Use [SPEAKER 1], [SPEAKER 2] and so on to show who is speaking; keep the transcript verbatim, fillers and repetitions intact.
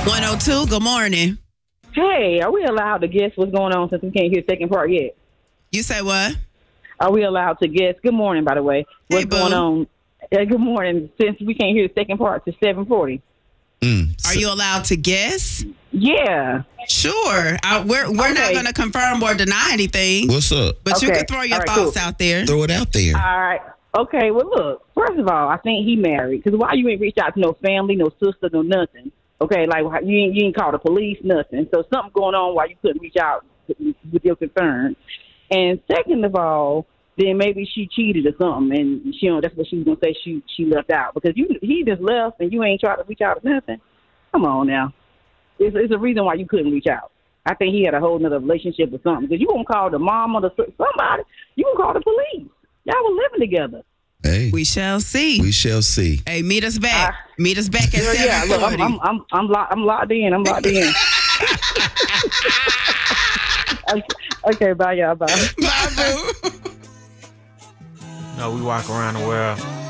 [SPEAKER 1] one oh two, good morning.
[SPEAKER 2] Hey, are we allowed to guess what's going on since we can't hear the second part yet?
[SPEAKER 1] You say what?
[SPEAKER 2] Are we allowed to guess? Good morning, by the way. What's
[SPEAKER 1] Hey, boo.
[SPEAKER 2] going on? Uh, good morning. Since we can't hear the second part to seven forty.
[SPEAKER 3] Mm.
[SPEAKER 1] Are you allowed to guess?
[SPEAKER 2] Yeah.
[SPEAKER 1] Sure. I, we're we're not
[SPEAKER 2] Okay.
[SPEAKER 1] going to confirm or deny anything,
[SPEAKER 3] What's up?
[SPEAKER 1] but you
[SPEAKER 2] Okay.
[SPEAKER 1] can throw your
[SPEAKER 2] All right,
[SPEAKER 1] thoughts
[SPEAKER 2] cool.
[SPEAKER 1] out there.
[SPEAKER 3] Throw it out there.
[SPEAKER 2] All right. Okay, well, look. First of all, I think he married. Because why you ain't reached out to no family, no sister, no nothing? Okay, like you ain't, you ain't called the police, nothing. So something going on why you couldn't reach out with your concerns. And second of all, then maybe she cheated or something, and she know that's what she was gonna say. She she left out because you he just left and you ain't tried to reach out or nothing. Come on now, it's, it's a reason why you couldn't reach out. I think he had a whole nother relationship or something. Because you gonna call the mom or the somebody, you gonna call the police. Y'all were living together.
[SPEAKER 3] Hey,
[SPEAKER 1] We shall see.
[SPEAKER 3] we shall see.
[SPEAKER 1] Hey, meet us back.
[SPEAKER 2] Uh,
[SPEAKER 1] meet us back at
[SPEAKER 2] Yeah, yeah.
[SPEAKER 1] seven
[SPEAKER 2] Look, I'm
[SPEAKER 1] forty.
[SPEAKER 2] I'm I'm I'm, locked, I'm locked in. I'm locked in. okay, okay, bye, y'all. Bye.
[SPEAKER 1] Bye, boo.
[SPEAKER 4] No, we walk around the world